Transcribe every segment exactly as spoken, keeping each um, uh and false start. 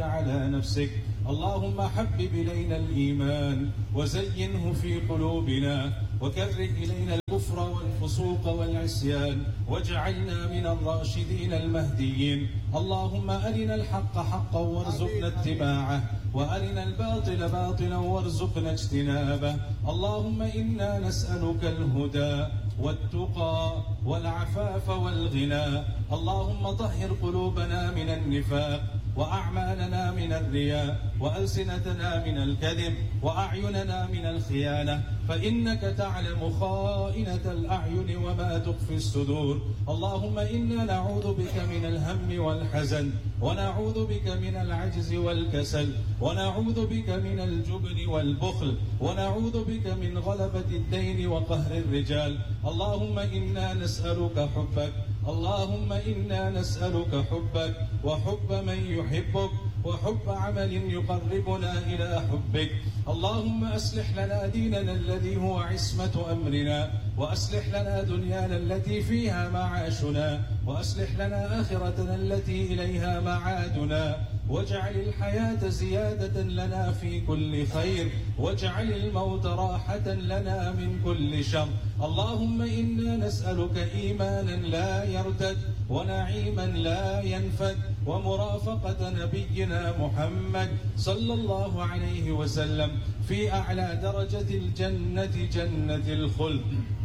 على نفسك. اللهم حبب إلينا الإيمان وزينه في قلوبنا وكره إلينا الكفر والفسوق والعصيان واجعلنا من الراشدين المهديين. اللهم أرنا الحق حقا وارزقنا اتباعه وأرنا الباطل باطلا وارزقنا اجتنابه. اللهم إنا نسألك الهدى والتقى والعفاف والغنى. اللهم طهر قلوبنا من النفاق وأعمالنا من الرياء وألسنتنا من الكذب وأعيننا من الخيانة، فإنك تعلم خائنة الأعين وما تخفي الصدور. اللهم إنا نعوذ بك من الهم والحزن ونعوذ بك من العجز والكسل ونعوذ بك من الجبن والبخل ونعوذ بك من غلبة الدين وقهر الرجال. اللهم إنا نسألك حبك اللهم إنا نسألك حبك وحب من يحبك وحب عمل يقربنا إلى حبك. اللهم أصلح لنا ديننا الذي هو عصمة أمرنا وأصلح لنا دنيانا التي فيها معاشنا وأصلح لنا آخرتنا التي إليها معادنا واجعل الحياة زيادة لنا في كل خير واجعل الموت راحة لنا من كل شر. اللهم إنا نسألك إيمانا لا يرتد ونعيما لا ينفد ومرافقة نبينا محمد صلى الله عليه وسلم في أعلى درجة الجنة جنة الخلد.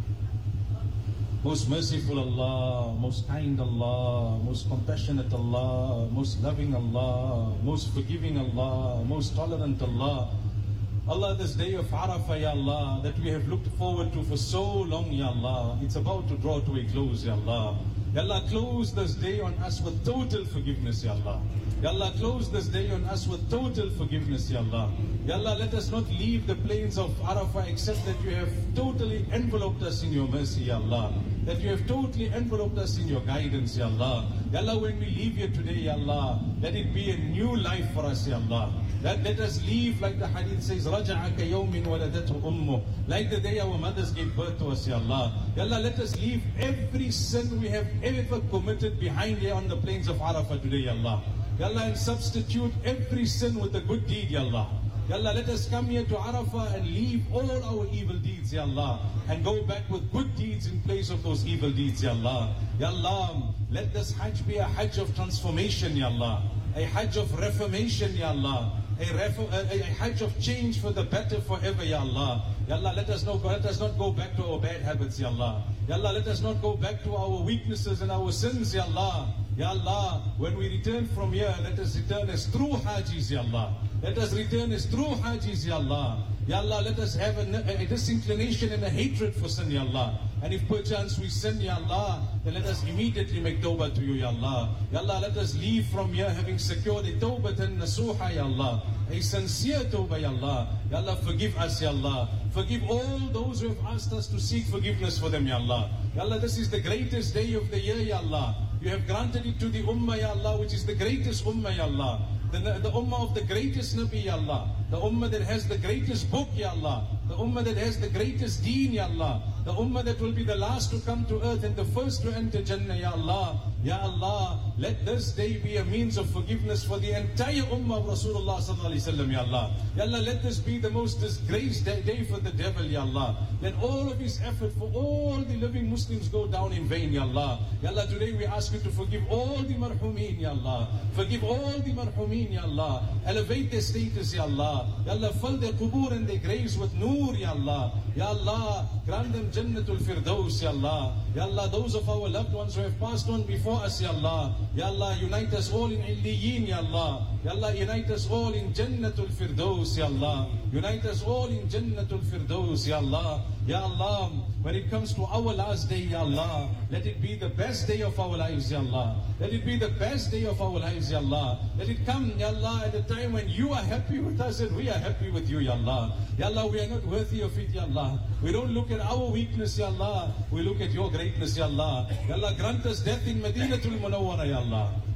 Most merciful Allah, most kind Allah, most compassionate Allah, most loving Allah, most forgiving Allah, most tolerant Allah. Allah, this day of Arafah, Ya Allah, that we have looked forward to for so long, Ya Allah, it's about to draw to a close, Ya Allah. Ya Allah, close this day on us with total forgiveness, Ya Allah. Ya Allah, close this day on us with total forgiveness, Ya Allah. Ya Allah, let us not leave the plains of Arafah except that you have totally enveloped us in your mercy, Ya Allah. That you have totally enveloped us in your guidance, Ya Allah. Ya Allah, when we leave here today, Ya Allah, let it be a new life for us, Ya Allah. That let us leave like the hadith says, رَجَعَكَ يَوْمٍ وَلَدَتْهُ أُمُّهُ, like the day our mothers gave birth to us, Ya Allah. Ya Allah, let us leave every sin we have ever committed behind here on the plains of Arafah today, Ya Allah. Ya Allah, and substitute every sin with a good deed, Ya Allah. Ya Allah, let us come here to Arafah and leave all our evil deeds, Ya Allah, and go back with good deeds in place of those evil deeds, Ya Allah. Ya Allah, let this Hajj be a Hajj of transformation, Ya Allah, a Hajj of reformation, Ya Allah, a, ref- a, a Hajj of change for the better forever, Ya Allah. Ya Allah, let us, not, let us not go back to our bad habits, Ya Allah. Ya Allah, let us not go back to our weaknesses and our sins, Ya Allah. Ya Allah, when we return from here, let us return as true Hajis, Ya Allah. Let us return as true Hajis, Ya Allah. Ya Allah, let us have a, a disinclination and a hatred for sin, Ya Allah. And if perchance we sin, Ya Allah, then let us immediately make tawbah to you, Ya Allah. Ya Allah, let us leave from here having secured a tawbatan nasuha, Ya Allah. A sincere tawbah, Ya Allah. Ya Allah, forgive us, Ya Allah. Forgive all those who have asked us to seek forgiveness for them, Ya Allah. Ya Allah, this is the greatest day of the year, Ya Allah. You have granted it to the Ummah, Ya Allah, which is the greatest Ummah, Ya Allah. The, the Ummah of the greatest Nabi, Ya Allah. The Ummah that has the greatest book, Ya Allah. The Ummah that has the greatest deen, Ya Allah. The Ummah that will be the last to come to earth and the first to enter Jannah, Ya Allah. Ya Allah, let this day be a means of forgiveness for the entire Ummah of Rasulullah sallallahu alaihi wasallam, Ya Allah. Ya Allah, let this be the most disgraced day, day for the devil, Ya Allah. Let all of his effort for all the living Muslims go down in vain, Ya Allah. Ya Allah, today we ask you to forgive all the marhumin, Ya Allah. Forgive all the marhumin, Ya Allah. Elevate their status, Ya Allah. Ya Allah, fill their qubur and their graves with nur, Ya Allah. Ya Allah, grant them Jannatul Firdaus, Ya Allah. Ya Allah, those of our loved ones who have passed on before us, Ya Allah. Ya Allah, unite us all in Illiyin, Ya Allah. Ya Allah, unite us all in Jannatul Firdaus, Ya Allah. Unite us all in Jannatul Firdaus, Ya Allah. Ya Allah, when it comes to our last day, Ya Allah, let it be the best day of our lives, Ya Allah. Let it be the best day of our lives, Ya Allah. Let it come, Ya Allah, at a time when you are happy with us and we are happy with you, Ya Allah. Ya Allah, we are not worthy of it, Ya Allah. We don't look at our weakness, Ya Allah. We look at your greatness, Ya Allah. Ya Allah, grant us death in Madinatul Munawwara, Ya Allah.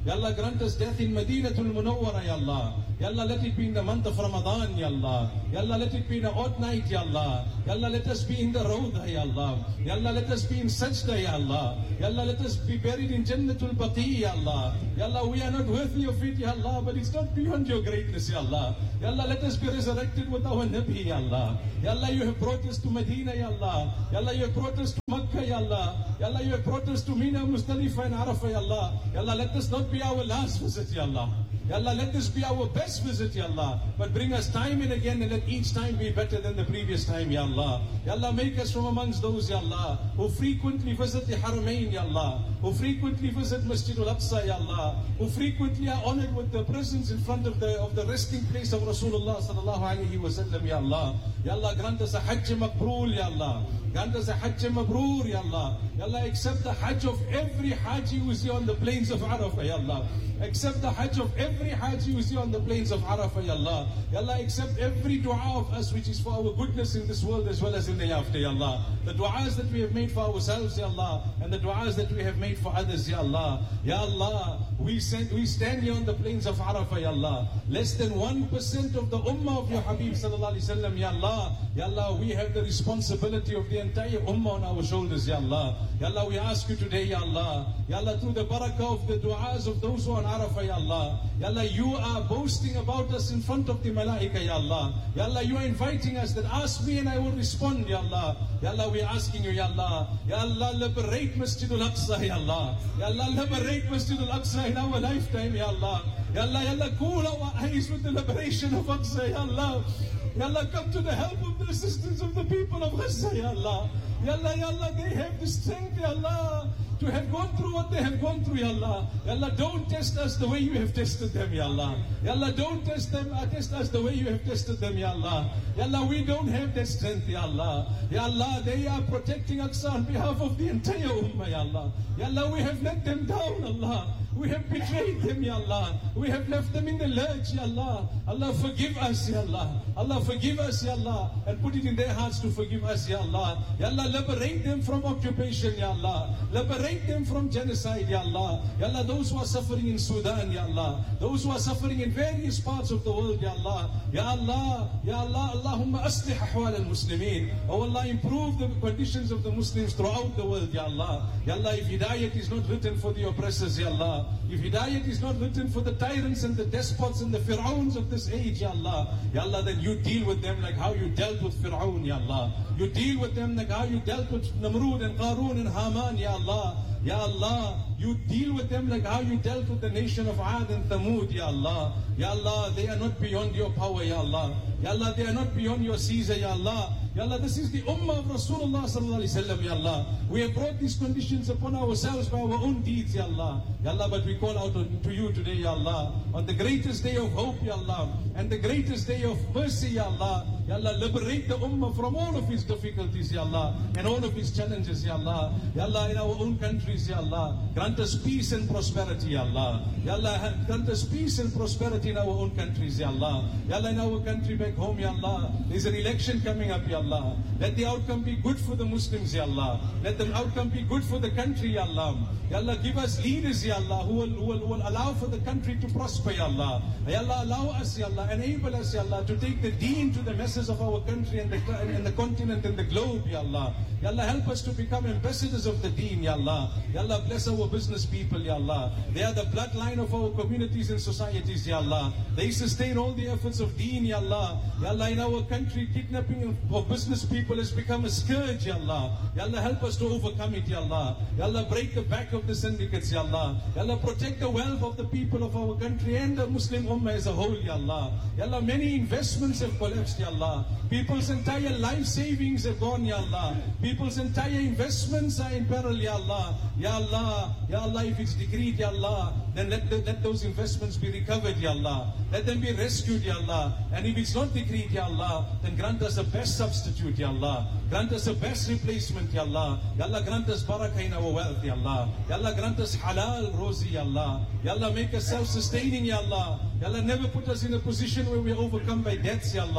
Ya Allah, grant us death in Madinatul Munawwara, Ya Allah. Ya Allah, let it be in the month of Ramadan, Ya Allah. Ya Allah, let it be in an odd night, Ya Allah. Ya Allah, let us be in the Rawdah, Ya Allah. Ya Allah, let us be in Sajda, Ya Allah. Ya Allah, let us be buried in Jannatul Baqi, Ya Allah. Ya Allah, we are not worthy of it, Ya Allah, but it's not beyond your greatness, Ya Allah. Ya Allah, let us be resurrected with our Nabi, Ya Allah. Ya Allah, you have brought us to Medina, Ya Allah. Ya Allah, you have brought us to Makkah, Ya Allah. Ya Allah, you have brought us to Mina, Muzdalifah and Arafah, Ya Allah. Ya Allah, let this not be our last visit, Ya Allah. Ya Allah, let this be our best visit, Ya Allah. But bring us time and again, and let each time be better than the previous time, Ya Allah. Ya Allah, make us from amongst those, Ya Allah, who frequently visit the Haramain, Ya Allah, who frequently visit Masjid al-Aqsa, Ya Allah, who frequently are honored with the presence in front of the of the resting place of Rasulullah sallallahu alaihi wasallam, Ya Allah. Ya Allah, grant us a Hajj Mabrur, Ya Allah. Grant us a Hajj Mabrur, Ya Allah. Ya Allah, accept the Hajj of every Haji who is here on the plains of Arafah, Ya Allah. Accept the Hajj of every Haji who is here on the plains of Arafah, Ya Allah. Ya Allah, accept every dua of us which is for our goodness in this world as well as in the after, Ya Allah. The du'as that we have made for ourselves, Ya Allah, and the du'as that we have made for others, Ya Allah. Ya Allah, we, send, we stand here on the plains of Arafah, Ya Allah. Less than one percent of the ummah of your Habib sallallahu alaihi wasallam, Ya Allah. Ya Allah, we have the responsibility of the entire ummah on our shoulders, Ya Allah. Ya Allah, we ask you today, Ya Allah. Ya Allah, through the barakah of the du'as of those who are on Arafah, Ya Allah. Ya Allah, you are boasting about us in front of the malaika, Ya Allah. Ya Allah, you are inviting us that ask me and I will respond, Ya Allah. Ya Allah, we are asking you, Ya Allah. Ya Allah, liberate Masjid al-Aqsa, Ya Allah. Ya Allah, liberate Masjid al-Aqsa in our lifetime, Ya Allah. Ya Allah, Ya Allah, cool our eyes with the liberation of Aqsa, Ya Allah. Ya Allah, come to the help of the assistance of the people of Gaza, Ya Allah. Ya Allah, Ya Allah, they have the strength, Ya Allah, to have gone through what they have gone through, Ya Allah. Ya Allah, don't test us the way you have tested them, Ya Allah. Ya Allah, don't test them, uh, test us the way you have tested them, Ya Allah. Ya Allah, we don't have that strength, Ya Allah. Ya Allah, they are protecting Aqsa on behalf of the entire Ummah, Ya Allah. Ya Allah, we have let them down, Allah. We have betrayed them, Ya Allah. We have left them in the lurch, Ya Allah. Allah, forgive us, Ya Allah. Allah, forgive us, Ya Allah. And put it in their hearts to forgive us, Ya Allah. Ya Allah, liberate them from occupation, Ya Allah. Liberate them from genocide, Ya Allah. Ya Allah, those who are suffering in Sudan, Ya Allah. Those who are suffering in various parts of the world, Ya Allah. Ya Allah, Ya Allah, Allahumma aslih ahwal al-Muslimin. Oh Allah, improve the conditions of the Muslims throughout the world, Ya Allah. Ya Allah, if hidayat is not written for the oppressors, Ya Allah. If hidayat is not written for the tyrants and the despots and the Fir'auns of this age, Ya Allah, Ya Allah, then you deal with them like how you dealt with Fir'aun, Ya Allah. You deal with them like how you dealt with Namrud and Qarun and Haman, Ya Allah. Ya Allah, you deal with them like how you dealt with the nation of Ad and Thamud, Ya Allah. Ya Allah, they are not beyond your power, Ya Allah. Ya Allah, they are not beyond your Caesar, Ya Allah. Ya Allah, this is the ummah of Rasulullah sallallahu alaihi wasallam, Ya Allah. We have brought these conditions upon ourselves by our own deeds, Ya Allah. Ya Allah, but we call out to you today, Ya Allah, on the greatest day of hope, Ya Allah, and the greatest day of mercy, Ya Allah. Ya Allah, liberate the ummah from all of its difficulties, Ya Allah, and all of its challenges, Ya Allah. Ya Allah, in our own countries, Ya Allah, grant us peace and prosperity, Ya Allah. Ya Allah, grant us peace and prosperity in our own countries, Ya Allah. Ya Allah, in our country back home, Ya Allah, there's an election coming up, Ya Allah. Let the outcome be good for the Muslims, Ya Allah. Let the outcome be good for the country, Ya Allah. Ya Allah, give us leaders, Ya Allah, who will, who will, who will allow for the country to prosper, Ya Allah. Ya Allah, allow us, Ya Allah, enable us, Ya Allah, to take the deen to the masses of our country and the, and the continent and the globe, Ya Allah. Ya Allah, help us to become ambassadors of the deen, Ya Allah. Ya Allah, bless our business people, Ya Allah. They are the bloodline of our communities and societies, Ya Allah. They sustain all the efforts of deen, Ya Allah. Ya Allah, in our country, kidnapping of, of business people has become a scourge, Ya Allah. Ya Allah, help us to overcome it, Ya Allah. Ya Allah, break the back of the syndicates, Ya Allah. Ya Allah, protect the wealth of the people of our country and the Muslim Ummah as a whole, Ya Allah. Ya Allah, many investments have collapsed, Ya Allah. People's entire life savings have gone, Ya Allah. People's entire investments are in peril, Ya Allah. Ya Allah, Ya Allah, if it's decreed, Ya Allah, then let, the, let those investments be recovered, Ya Allah. Let them be rescued, Ya Allah. And if it's not decreed, Ya Allah, then grant us the best substitute, Ya Allah. Grant us the best replacement, Ya Allah. Ya Allah, grant us barakah in our wealth, Ya Allah. Ya Allah, grant us halal rozi, Ya Allah. Ya Allah, make us self-sustaining, Ya Allah. Ya Allah, never put us in a position where we are overcome by debts, Ya Allah.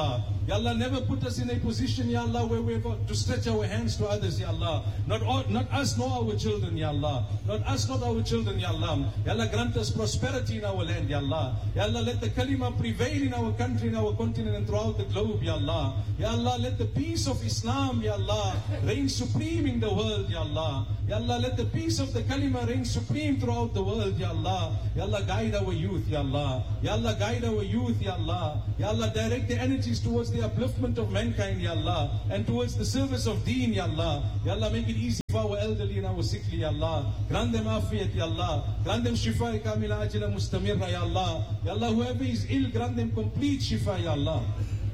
Ya Allah, never put us in a position, Ya Allah, where we have to stretch our hands to others, Ya Allah. Not, all, not us nor our children, Ya Allah. Not us, not our children, Ya Allah. Ya Allah, grant us prosperity in our land, Ya Allah. Ya Allah, let the kalima prevail in our country, in our continent, and throughout the globe, Ya Allah. Ya Allah, let the peace of Islam, Ya Allah, reign supreme in the world, Ya Allah. Ya Allah, let the peace of the kalima reign supreme throughout the world, Ya Allah. Ya Allah, guide our youth, Ya Allah. Ya Allah, guide our youth, Ya Allah. Ya Allah, direct the energies towards the upliftment of mankind, Ya Allah, and towards the service of deen, Ya Allah. Ya Allah, make it easy for our elderly and our sickly, Ya Allah. Grant them afiyat, Ya Allah. Grant them shifa kamila ajila mustamirra, Ya Allah. Ya Allah, whoever is ill, grant them complete shifa, Ya Allah.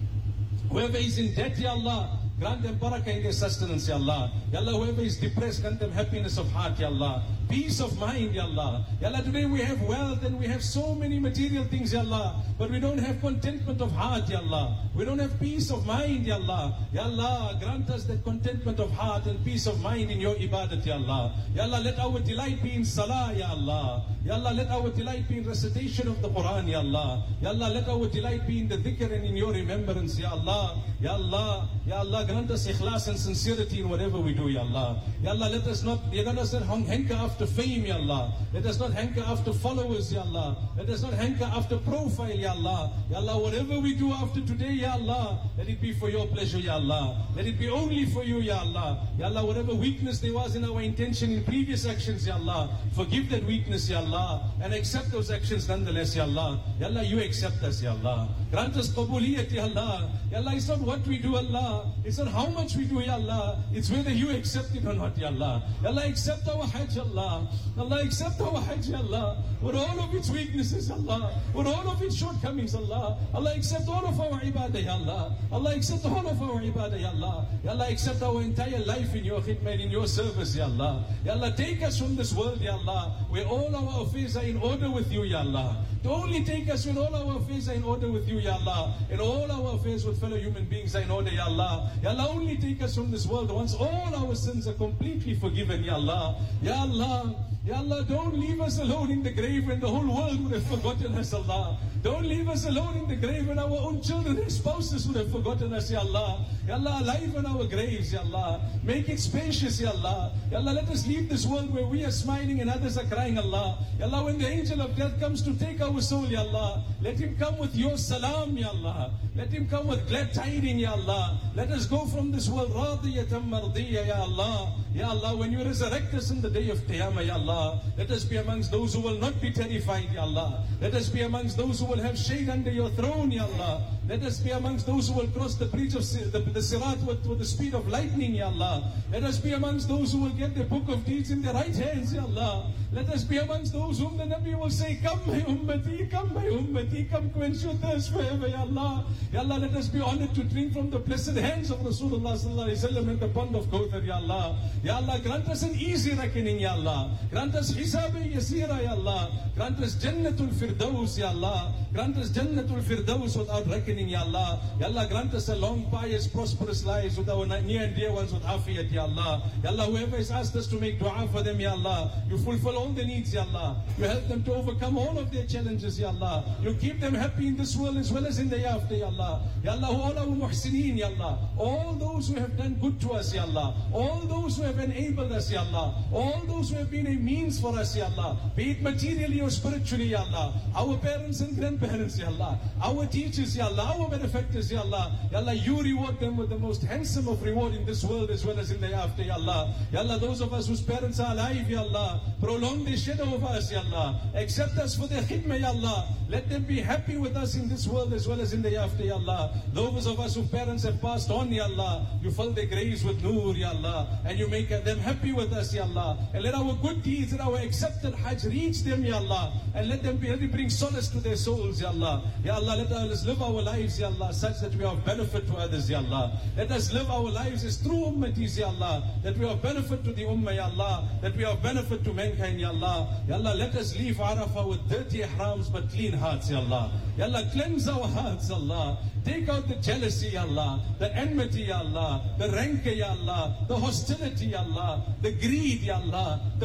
Whoever is in debt, Ya Allah, grant them barakah in their sustenance, Ya Allah. Ya Allah, whoever is depressed, grant them happiness of heart, Ya Allah. Peace of mind, Ya Allah. Ya Allah, today we have wealth and we have so many material things, Ya Allah. But we don't have contentment of heart, Ya Allah. We don't have peace of mind, Ya Allah. Ya Allah, grant us that contentment of heart and peace of mind in your ibadat, Ya Allah. Ya Allah, let our delight be in salah, Ya Allah. Ya Allah, let our delight be in recitation of the Quran, Ya Allah. Ya Allah, let our delight be in the dhikr and in your remembrance, Ya Allah. Ya Allah, Ya Allah, grant us ikhlas and sincerity in whatever we do, Ya Allah. Ya Allah, let us not, let us not hanker after fame, Ya Allah. Let us not hanker after followers, Ya Allah. Let us not hanker after profile, Ya Allah. Ya Allah, whatever we do after today, Ya Allah, let it be for your pleasure, Ya Allah. Let it be only for you, Ya Allah. Ya Allah, whatever weakness there was in our intention in previous actions, Ya Allah, forgive that weakness, Ya Allah, and accept those actions nonetheless, Ya Allah. Ya Allah, you accept us, Ya Allah. Grant us qabuliyat, Ya Allah. Ya Allah, it's not what we do, Allah. It's not how much we do, Ya Allah. It's whether you accept it or not, Ya Allah. Ya Allah, accept our hajj, Allah. Allah, accept our hajj, Allah. With all of its weaknesses, Allah. With all of its shortcomings, Allah. Allah, accept all of our ibadah, Ya Allah. Allah, accept all of our ibadah, Ya Allah. Ya Allah, accept our entire life in your khidmah, in your service, Ya Allah. Ya Allah, take us from this world, Ya Allah, where all our affairs are in order with you, Ya Allah. To only take us when all our affairs are in order with you, Ya Allah. And all our affairs with fellow human beings are in order, Ya Allah. Ya Allah, only take us from this world once all our sins are completely forgiven, Ya Allah. Ya Allah. Ya Allah, don't leave us alone in the grave when the whole world would have forgotten us, Allah. Don't leave us alone in the grave when our own children and spouses would have forgotten us, Ya Allah. Ya Allah, alive in our graves, Ya Allah. Make it spacious, Ya Allah. Ya Allah, let us leave this world where we are smiling and others are crying, Allah. Ya Allah, when the angel of death comes to take our soul, Ya Allah, let him come with your salam, Ya Allah. Let him come with glad tidings, Ya Allah. Let us go from this world radiyatan mardiyya, Ya Allah. Ya Allah, when you resurrect us in the day of Qiyamah, Ya Allah, let us be amongst those who will not be terrified, Ya Allah. Let us be amongst those who will have shade under your throne, Ya Allah. Let us be amongst those who will cross the bridge of the, the Sirat with, with the speed of lightning, Ya Allah. Let us be amongst those who will get the book of deeds in their right hands, Ya Allah. Let us be amongst those whom the Nabi will say, come my ummati, come my ummati, come quench your thirst forever, Ya Allah. Ya Allah, let us be honored to drink from the blessed hands of Rasulullah sallallahu alaihi wasallam at the pond of Kawthar, Ya Allah. Ya Allah, grant us an easy reckoning, Ya Allah. Grant us hisab-e yasira, Ya Allah. Grant us Jannatul Firdaus, Ya Allah. Grant us Jannatul Firdaus without reckoning, Ya Allah. Ya Allah, grant us a long, pious, prosperous lives with our near and dear ones with afiyat, Ya Allah. Ya Allah, whoever has asked us to make dua for them, Ya Allah, you fulfill all the needs, Ya Allah. You help them to overcome all of their challenges, Ya Allah. You keep them happy in this world as well as in the hereafter, Ya Allah. Ya Allah, all our muhsineen, Ya Allah. All those who have done good to us, Ya Allah. All those who have enabled us, Ya Allah. All those who have been a means for us, Ya Allah. Be it materially or spiritually, Ya Allah. Our parents and grandparents, Ya Allah. Our teachers, Ya Allah. Our benefactors, Ya Allah. Ya Allah, you reward them with the most handsome of reward in this world as well as in the hereafter, Ya Allah. Ya Allah, those of us whose parents are alive, Ya Allah, prolong their shadow over us, Ya Allah. Accept us for their khidmah, Ya Allah. Let them be happy with us in this world as well as in the hereafter, Ya Allah. Those of us whose parents have passed on, Ya Allah, you fill their graves with noor, Ya Allah, and you make them happy with us, Ya Allah. And let our good deeds and our accepted hajj reach them, Ya Allah, and let them be, let it bring solace to their souls, Ya Allah. Ya Allah, let us live our lives, Ya Allah, such that we are of benefit to others, Ya Allah. Let us live our lives as true ummatis, Ya Allah, that we are of benefit to the ummah, Ya Allah, that we are of benefit to mankind, Ya Allah. Ya Allah, let us leave Arafah with dirty ihrams but clean hearts, Ya Allah. Ya Allah, cleanse our hearts, Allah. Take out the jealousy, Ya Allah, the enmity, Ya Allah, the rancor, Ya Allah, the hostility, Ya Allah, the greed, Ya Allah, the pride,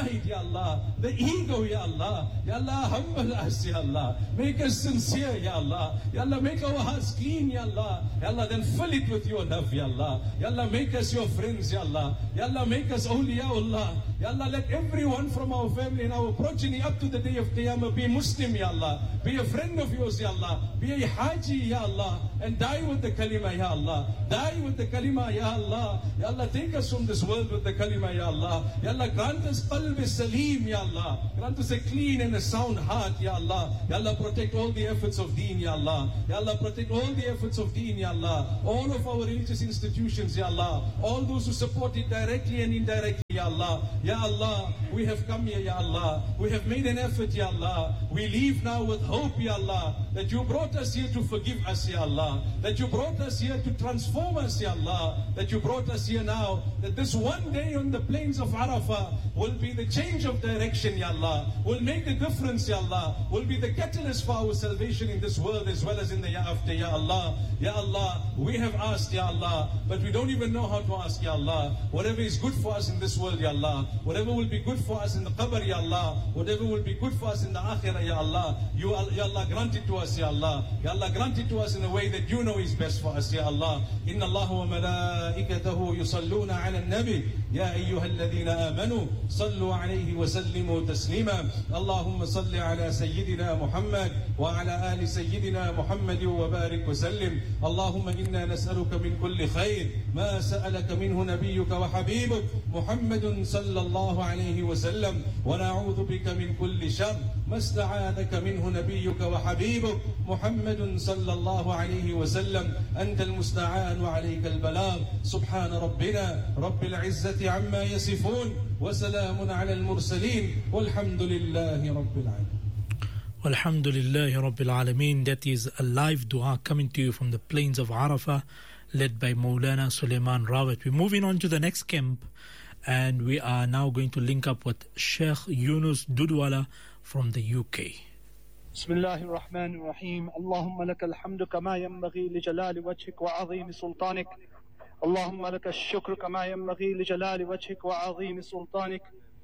pride, Ya Allah, the ego, Ya Allah. Ya Allah, humble us, Ya Allah. Make us sincere, Ya Allah. Ya Allah, make our hearts clean, Ya Allah. Ya Allah, then fill it with your love, Ya Allah. Ya Allah, make us your friends, Ya Allah. Ya Allah, make us awliyaullah. Ya Allah, let everyone from our family and our progeny up to the day of Qiyamah be Muslim, Ya Allah. Be a friend of yours, Ya Allah. Be a Haji, Ya Allah. And die with the kalima, Ya Allah. Die with the kalima, Ya Allah. Ya Allah, take us from this world with the kalima, Ya Allah. Ya Allah, grant us qalb salim, Ya Allah. Grant us a clean and a sound heart, Ya Allah. Ya Allah, protect all the efforts of deen, Ya Allah. Ya Allah, protect all the efforts of deen, Ya Allah. All of our religious institutions, Ya Allah. All those who support it directly and indirectly, Ya Allah. Ya Allah, we have come here, Ya Allah. We have made an effort, Ya Allah. We leave now with hope, Ya Allah, that you brought us here to forgive us, Ya Allah. That you brought us here to transform us, Ya Allah. That you brought us here now, that this one day on the plains of Arafah will be the change of direction, Ya Allah. Will make the difference, Ya Allah. Will be the catalyst for our salvation in this world as well as in the year after, Ya Allah. Ya Allah, we have asked, Ya Allah, but we don't even know how to ask, Ya Allah. Whatever is good for us in this world, Ya Allah. Whatever will be good for us in the qabr, Ya Allah. Whatever will be good for us in the akhirah, Ya Allah. You, Ya Allah, grant it to us, Ya Allah. Ya Allah, grant it to us in a way that you know is best for us, Ya Allah. Inna Allahu wa malaikatahu yusalluna ala al-nabi. Ya ayyuha alladhina amanu. Sallu alayhi wa sallimu taslima. Allahumma salli ala sayyidina Muhammad wa ala ali sayyidina Muhammad wa barik wa sallim. Allahumma inna nas'aluka min kulli khair ma sa'alaka minhu nabiyyuka wa habibuk Muhammadun sallallahu alayhi wa sallam. Wa na'udhu bika min kulli shar ما استعاذك منه نبيك وحبيبك محمد صلى الله عليه وسلم. أنت المستعان وعليك البلاغ. سبحان ربنا رب العزة عما يصفون وسلام على المرسلين والحمد لله رب العالمين. Alhamdulillah Rabbil Alameen. That is a live dua coming to you from the plains of Arafah, led by Maulana Suleiman Rawat. We're moving on to the next camp, and we are now going to link up with Sheikh Yunus Dudwala from the U K. بسم الله الرحمن الرحيم. اللهم لك الحمد كما ينبغي لجلال وجهك وعظيم سلطانك. اللهم لك الشكر كما ينبغي لجلال وجهك وعظيم سلطانك.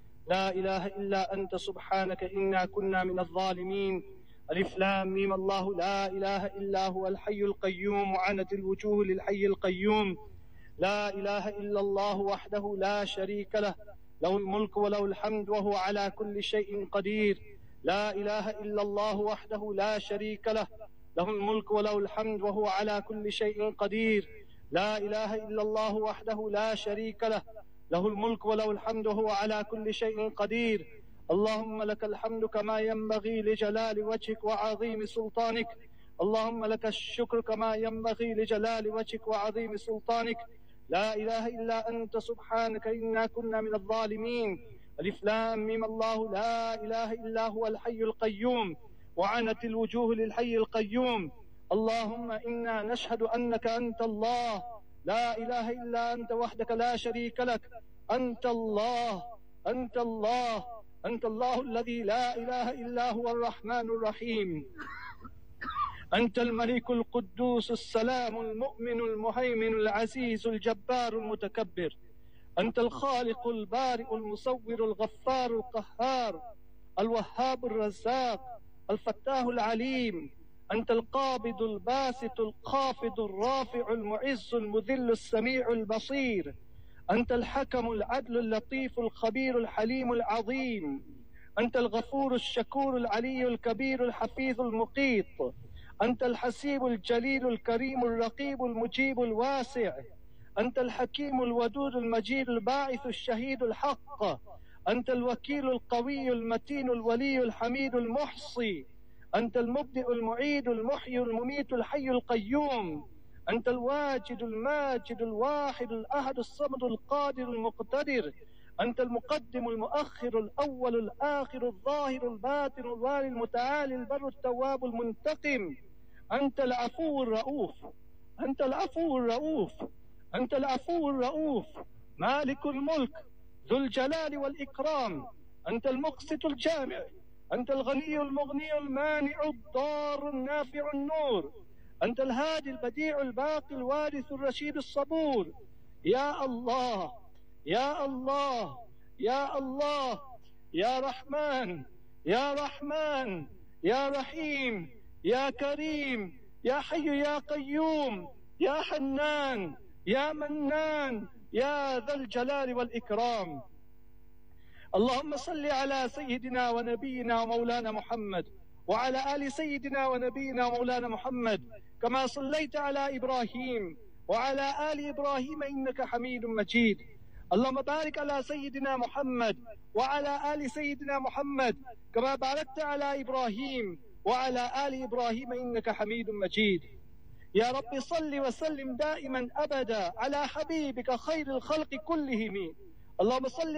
لا إله إلا أنت سبحانك إنا كنا من الظالمين. ألف لام ميم الله لا إله إلا هو الحي القيوم وعنت الوجوه للحي القيوم. لا إله إلا الله وحده لا شريك له له الملك وله الحمد وهو على كل شيء قدير. لا إله إلا الله وحده لا شريك له له الملك وله الحمد وهو على كل شيء قدير. لا إله إلا الله وحده لا شريك له له الملك وله الحمد وهو على كل شيء قدير. اللهم لك الحمد كما ينبغي لجلال وجهك وعظيم سلطانك. اللهم لك الشكر كما ينبغي لجلال وجهك وعظيم سلطانك. لا إله إلا أنت سبحانك إنا كنا من الظالمين. ألف لام ميم الله لا إله إلا هو الحي القيوم وعنت الوجوه للحي القيوم. اللهم إنا نشهد أنك أنت الله لا إله إلا أنت وحدك لا شريك لك. أنت الله أنت الله أنت الله الذي لا إله إلا هو الرحمن الرحيم. أنت الملك القدوس السلام المؤمن المهيمن العزيز الجبار المتكبر. أنت الخالق البارئ المصور الغفار القهار الوهاب الرزاق الفتاح العليم. أنت القابض الباسط الخافض الرافع المعز المذل السميع البصير. أنت الحكم العدل اللطيف الخبير الحليم العظيم. أنت الغفور الشكور العلي الكبير الحفيظ المقيت. أنت الحسيب الجليل الكريم الرقيب المجيب الواسع. أنت الحكيم الودود المجيد الباعث الشهيد الحق. أنت الوكيل القوي المتين الولي الحميد المحصي. أنت المبدئ المعيد المحيي المميت الحي القيوم. أنت الواجد الماجد الواحد الأحد الصمد القادر المقتدر. أنت المقدم المؤخر الأول الآخر الظاهر الباطن الوالي المتعالي البر التواب المنتقم. أنت العفو الرؤوف أنت العفو الرؤوف أنت العفو الرؤوف مالك الملك ذو الجلال والإكرام. أنت المقسط الجامع. أنت الغني المغني المانع الضار النافع النور. أنت الهادي البديع الباقي الوارث الرشيد الصبور. يا الله يا الله يا الله يا رحمن يا رحمن يا رحيم يا كريم يا حي يا قيوم يا حنان يا منان يا ذا الجلال والإكرام. اللهم صل على سيدنا ونبينا ومولانا محمد وعلى آل سيدنا ونبينا ومولانا محمد كما صليت على إبراهيم وعلى آل إبراهيم إنك حميد مجيد. اللهم بارك على سيدنا محمد وعلى آل سيدنا محمد كما باركت على إبراهيم وعلى آل إبراهيم إنك حميد مجيد. يا رب صل وسلم دائما أبدا على حبيبك خير الخلق كلهم. اللهم صل